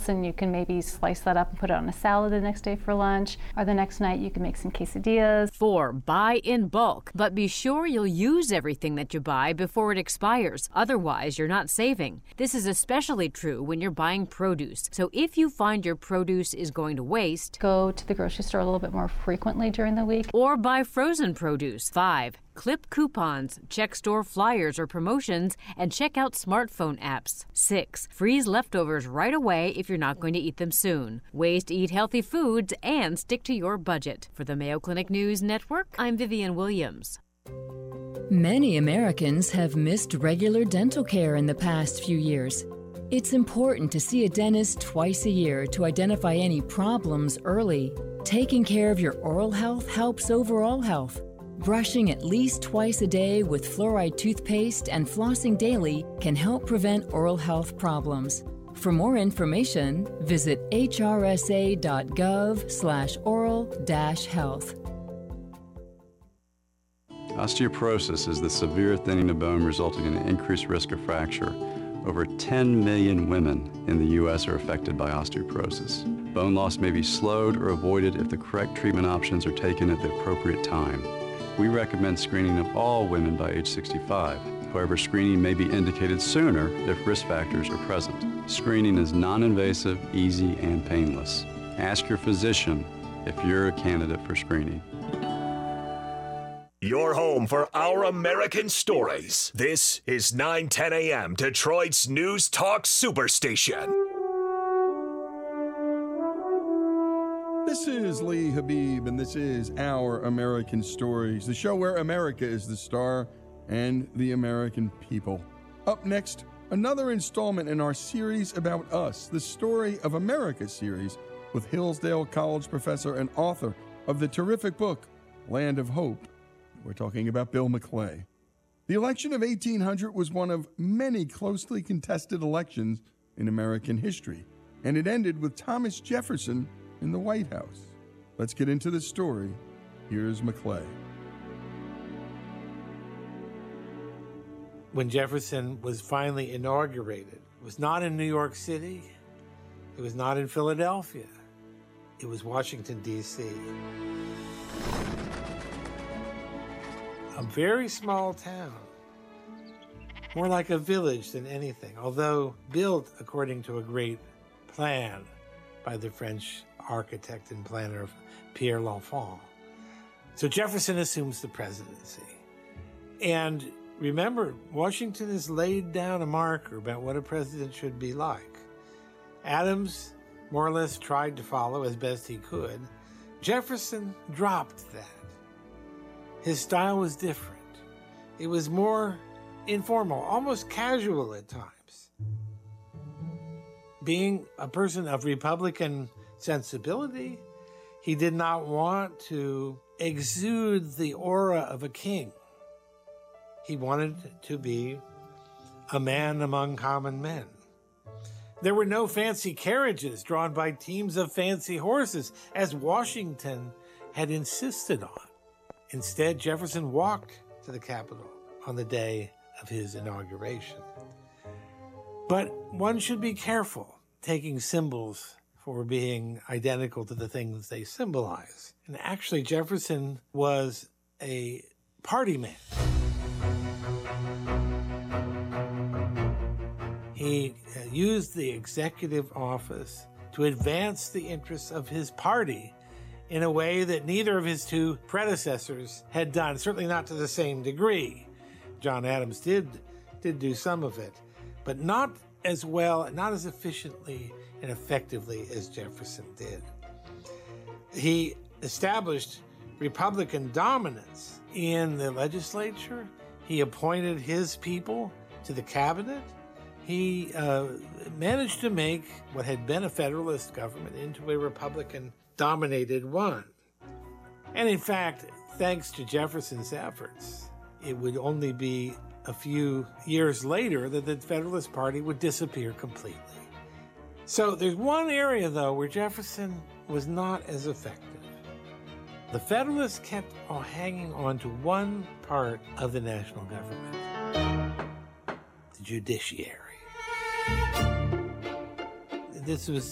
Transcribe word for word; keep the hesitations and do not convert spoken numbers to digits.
nuts, and you can maybe slice that up and put it on a salad the next day for lunch, or the next night you can make some quesadillas. Four, buy in bulk, but be sure you'll use everything that you buy before it expires. Otherwise, you're not saving. This is especially true when you're buying produce. So if you find your produce is going to waste, go to the grocery store a little bit more frequently during the week. Or buy frozen produce. Five, clip coupons, check store flyers or promotions, and check out smartphone apps. Six, freeze leftovers right away if you're not going to eat them soon. Ways to eat healthy foods and stick to your budget. For the Mayo Clinic News Network, I'm Vivian Williams. Many Americans have missed regular dental care in the past few years. It's important to see a dentist twice a year to identify any problems early. Taking care of your oral health helps overall health. Brushing at least twice a day with fluoride toothpaste and flossing daily can help prevent oral health problems. For more information, visit h r s a dot gov slash oral dash health. Osteoporosis is the severe thinning of bone resulting in an increased risk of fracture. Over ten million women in the U S are affected by osteoporosis. Bone loss may be slowed or avoided if the correct treatment options are taken at the appropriate time. We recommend screening of all women by age sixty-five. However, screening may be indicated sooner if risk factors are present. Screening is non-invasive, easy, and painless. Ask your physician if you're a candidate for screening. Your home for Our American Stories. This is nine ten a m, Detroit's News Talk Superstation. This is Lee Habib, and this is Our American Stories, the show where America is the star and the American people. Up next, another installment in our series about us, the Story of America series, with Hillsdale College professor and author of the terrific book, Land of Hope. We're talking about Bill McClay. The election of eighteen hundred was one of many closely contested elections in American history, and it ended with Thomas Jefferson in the White House. Let's get into the story. Here's McClay. When Jefferson was finally inaugurated, it was not in New York City, it was not in Philadelphia, it was Washington, D C A very small town, more like a village than anything, although built according to a great plan by the French architect and planner Pierre L'Enfant. So Jefferson assumes the presidency. And remember, Washington has laid down a marker about what a president should be like. Adams more or less tried to follow as best he could. Jefferson dropped that. His style was different. It was more informal, almost casual at times. Being a person of Republican sensibility, he did not want to exude the aura of a king. He wanted to be a man among common men. There were no fancy carriages drawn by teams of fancy horses, as Washington had insisted on. Instead, Jefferson walked to the Capitol on the day of his inauguration. But one should be careful taking symbols for being identical to the things they symbolize. And actually, Jefferson was a party man. He used the executive office to advance the interests of his party in a way that neither of his two predecessors had done, certainly not to the same degree. John Adams did, did do some of it, but not as well, not as efficiently and effectively as Jefferson did. He established Republican dominance in the legislature. He appointed his people to the cabinet. He uh, managed to make what had been a Federalist government into a Republican-dominated one. And in fact, thanks to Jefferson's efforts, it would only be a few years later that the Federalist Party would disappear completely. So there's one area, though, where Jefferson was not as effective. The Federalists kept on hanging on to one part of the national government, the judiciary. This was